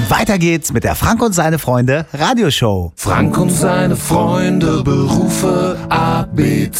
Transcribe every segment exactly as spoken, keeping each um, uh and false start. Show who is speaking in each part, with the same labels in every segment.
Speaker 1: Weiter geht's mit der Frank und seine Freunde Radioshow.
Speaker 2: Frank und seine Freunde, Berufe A B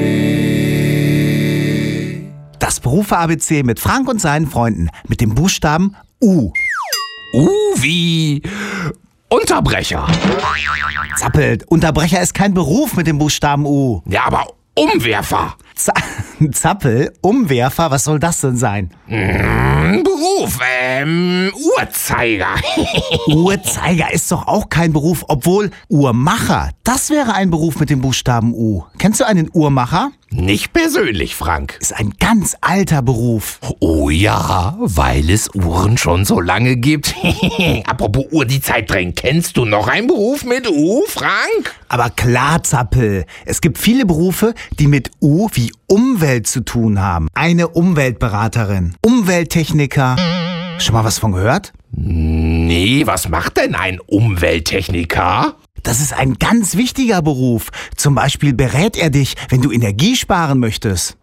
Speaker 2: C.
Speaker 1: Das Berufe A B C mit Frank und seinen Freunden mit dem Buchstaben U.
Speaker 2: U wie Unterbrecher.
Speaker 1: Zappel, Unterbrecher ist kein Beruf mit dem Buchstaben U.
Speaker 2: Ja, aber Umwerfer.
Speaker 1: Z Zappel, Umwerfer, was soll das denn sein?
Speaker 2: Mm, Beruf, ähm, Uhrzeiger.
Speaker 1: Uhrzeiger ist doch auch kein Beruf, obwohl Uhrmacher, das wäre ein Beruf mit dem Buchstaben U. Kennst du einen Uhrmacher?
Speaker 2: Nicht persönlich, Frank.
Speaker 1: Ist ein ganz alter Beruf.
Speaker 2: Oh ja, weil es Uhren schon so lange gibt. Apropos Uhr, die Zeit drängt. Kennst du noch einen Beruf mit U, Frank?
Speaker 1: Aber klar, Zappel, es gibt viele Berufe, die mit U wie Umwelt zu tun haben. Eine Umweltberaterin, Umwelttechniker. Schon mal was von gehört?
Speaker 2: Nee, was macht denn ein Umwelttechniker?
Speaker 1: Das ist ein ganz wichtiger Beruf. Zum Beispiel berät er dich, wenn du Energie sparen möchtest.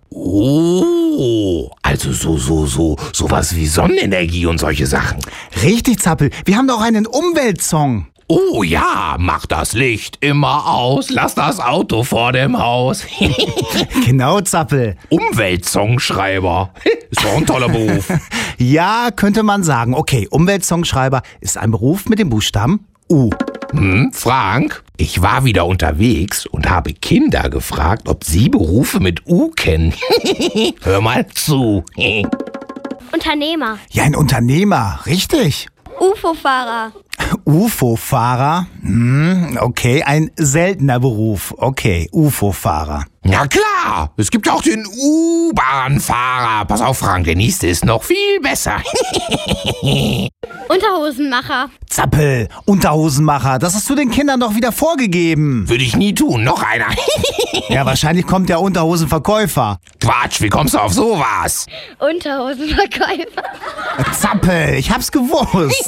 Speaker 2: Oh, also so, so, so, sowas wie Sonnenenergie und solche Sachen.
Speaker 1: Richtig, Zappel, wir haben doch einen Umweltsong.
Speaker 2: Oh ja, mach das Licht immer aus, lass das Auto vor dem Haus.
Speaker 1: Genau, Zappel.
Speaker 2: Umweltsongschreiber. Ist doch ein toller Beruf.
Speaker 1: Ja, könnte man sagen. Okay, Umweltsongschreiber ist ein Beruf mit dem Buchstaben U.
Speaker 2: Hm, Frank, ich war wieder unterwegs und habe Kinder gefragt, ob sie Berufe mit U kennen. Hör mal zu.
Speaker 3: Unternehmer.
Speaker 1: Ja, ein Unternehmer, richtig.
Speaker 3: U F O-Fahrer.
Speaker 1: U F O-Fahrer? Hm, okay, ein seltener Beruf. Okay, U F O-Fahrer.
Speaker 2: Ja klar, es gibt ja auch den U-Bahn-Fahrer. Pass auf, Frank, der nächste ist noch viel besser.
Speaker 3: Unterhosenmacher.
Speaker 1: Zappel, Unterhosenmacher, das hast du den Kindern doch wieder vorgegeben.
Speaker 2: Würde ich nie tun, noch einer.
Speaker 1: Ja, wahrscheinlich kommt der Unterhosenverkäufer.
Speaker 2: Quatsch, wie kommst du auf sowas?
Speaker 3: Unterhosenverkäufer.
Speaker 1: Zappel, ich hab's gewusst.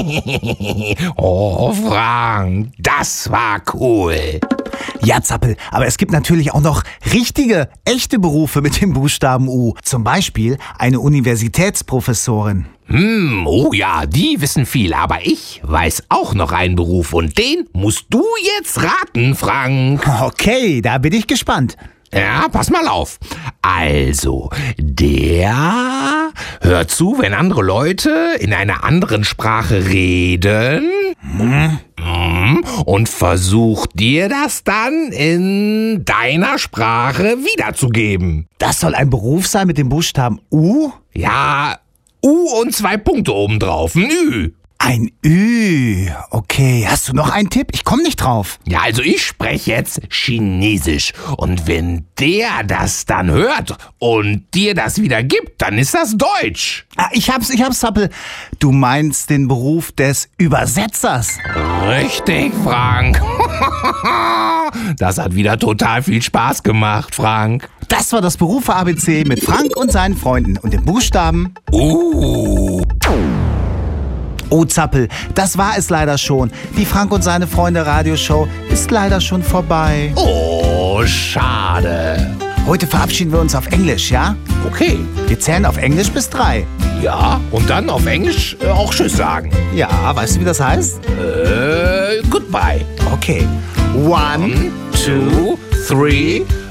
Speaker 2: Oh, Frank, das war cool.
Speaker 1: Ja, Zappel, aber es gibt natürlich auch noch richtige, echte Berufe mit dem Buchstaben U. Zum Beispiel eine Universitätsprofessorin.
Speaker 2: Hm, oh ja, die wissen viel, aber ich weiß auch noch einen Beruf und den musst du jetzt raten, Frank.
Speaker 1: Okay, da bin ich gespannt.
Speaker 2: Ja, pass mal auf. Also, der hört zu, wenn andere Leute in einer anderen Sprache reden hm. und versucht dir das dann in deiner Sprache wiederzugeben.
Speaker 1: Das soll ein Beruf sein mit dem Buchstaben U?
Speaker 2: Ja, U und zwei Punkte obendrauf, ein Ü.
Speaker 1: Ein Ü. Okay, hast du noch einen Tipp? Ich komme nicht drauf.
Speaker 2: Ja, also ich spreche jetzt Chinesisch. Und wenn der das dann hört und dir das wieder gibt, dann ist das Deutsch.
Speaker 1: Ah, ich hab's, ich hab's, Zappel. Du meinst den Beruf des Übersetzers.
Speaker 2: Richtig, Frank. Das hat wieder total viel Spaß gemacht, Frank.
Speaker 1: Das war das Berufe A B C mit Frank und seinen Freunden und dem Buchstaben
Speaker 2: Uh.
Speaker 1: Oh, Zappel, das war es leider schon. Die Frank und seine Freunde Radioshow ist leider schon vorbei.
Speaker 2: Oh, schade.
Speaker 1: Heute verabschieden wir uns auf Englisch, ja?
Speaker 2: Okay.
Speaker 1: Wir zählen auf Englisch bis drei.
Speaker 2: Ja, und dann auf Englisch äh, auch Tschüss sagen.
Speaker 1: Ja, weißt du, wie das heißt?
Speaker 2: Äh, goodbye.
Speaker 1: Okay. One,
Speaker 2: One, two, three,